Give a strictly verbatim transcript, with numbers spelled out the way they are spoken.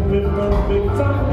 เป็นคนเป็นจัง